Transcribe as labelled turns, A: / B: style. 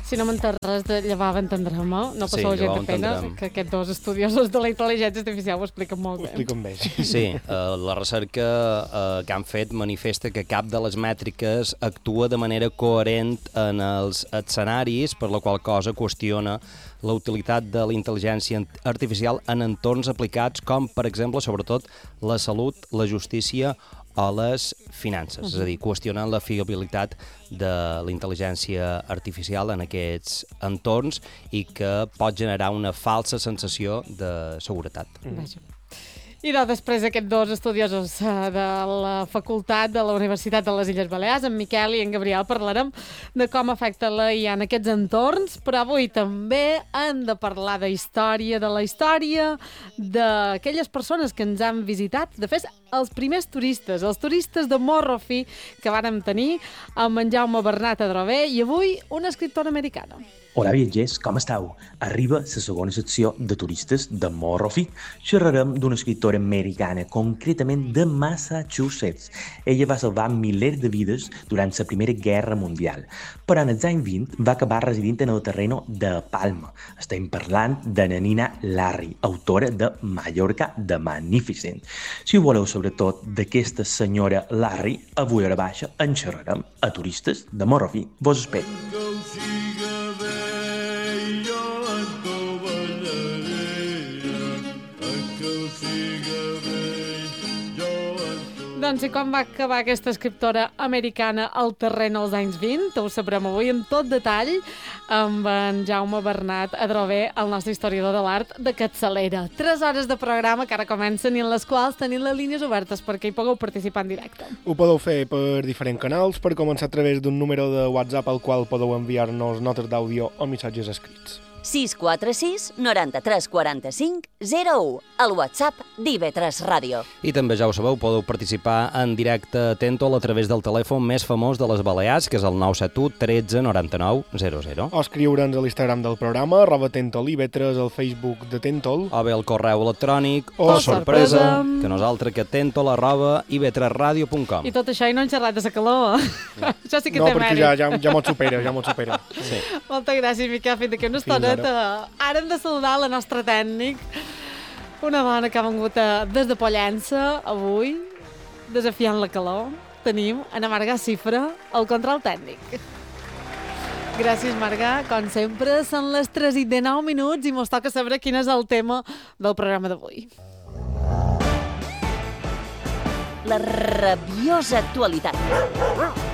A: Si no m'entens res de llevar entendrem, no passeu gent de pena, que aquests dos estudiosos de la intel·ligència artificial ho expliquen molt bé.
B: Ho expliquen bé.
C: Sí, la recerca que han fet manifesta que cap de les mètriques actua de manera coherent en els escenaris, per la qual cosa qüestiona la utilitat de la intel·ligència artificial en entorns aplicats com, per exemple, sobretot, la salut, la justícia o les finances. És a dir, qüestionant la fiabilitat de la intel·ligència artificial en aquests entorns i que pot generar una falsa sensació de seguretat.
A: I després aquests dos estudiosos de la facultat de la Universitat de les Illes Balears, en Miquel i en Gabriel, parlarem de com afecta la IA en aquests entorns, però avui també hem de parlar de la història d'aquelles persones que ens han visitat, de fet, els primers turistes, els turistes de Morro Fi que vàrem tenir amb en Jaume Bernat Adrover i avui una escriptora americana.
D: Hola viatgers, com esteu? Arriba la segona secció de turistes de Morro Fi. Xerrarem d'una escriptora americana, concretament de Massachusetts. Ella va salvar milers de vides durant la Primera Guerra Mundial, però en els anys 20 va acabar residint en el terreno de Palma. Estem parlant de Nina Larry, autora de Mallorca the Magnificent. Si ho voleu sobretot d'aquesta senyora Larry, avui a la baixa en xerrarem a turistes de Morro Fi. Vos espero.
A: Doncs i com va acabar aquesta escriptora americana al terreny als anys 20? Ho sabrem avui en tot detall amb en Jaume Bernat Adrover, el nostre historiador de l'art de capçalera. 3 hores de programa que ara comencen i en les quals tenim les línies obertes perquè hi pugueu participar en directe.
B: Ho podeu fer per diferents canals, per començar a través d'un número de WhatsApp al qual podeu enviar-nos notes d'àudio o missatges escrits.
E: 646 93 45 01, el WhatsApp d'IV3 Ràdio.
C: I també, ja ho sabeu, podeu participar en directe a Tentol a través del telèfon més famós de les Balears, que és el 971 13 99 00.
B: O escriure'ns a l'Instagram del programa, @TentolIV3, al Facebook de Tentol,
C: o bé el correu electrònic, sorpresa, que nosaltres que tentol@ib3radio.com.
A: I tot això i no hem xerrat de la calor. Això sí que
B: no,
A: té
B: perquè
A: mèrit.
B: ja m'ho supera.
C: Sí.
A: Moltes gràcies, Miquel. Fins d'aquí una estona. Ara hem de saludar la nostra tècnic, una dona que ha vengut des de Pollença avui, desafiant la calor. Tenim Ana Marga Cifra, el control tècnic. Gràcies, Marga. Com sempre, són les 3:19 i mos toca saber quin és el tema del programa d'avui.
E: La rabiosa actualitat.